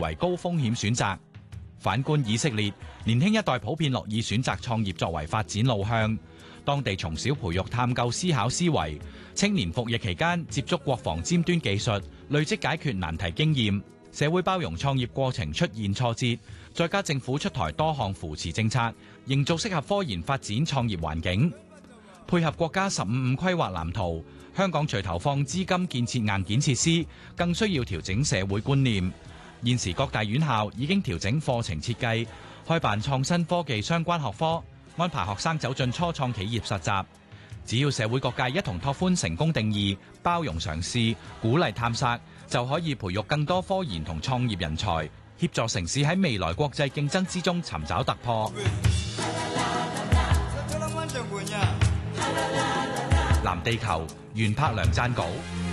為高風險選擇。反觀以色列，年輕一代普遍樂意選擇創業作為發展路向。當地從小培育探究思考思維，青年服役期間接觸國防尖端技術，累積解決難題經驗。社會包容創業過程出現挫折，再加政府出台多項扶持政策，營造適合科研發展創業環境。配合國家15+5規劃藍圖，香港除投放資金建設硬件設施，更需要調整社會觀念。現時各大院校已經調整課程設計，開辦創新科技相關學科，安排學生走進初創企業實習。只要社會各界一同拓寬成功定義，包容嘗試，鼓勵探索，就可以培育更多科研同創業人才，協助城市喺未來國際競爭之中尋找突破。藍地球，袁柏良撰稿。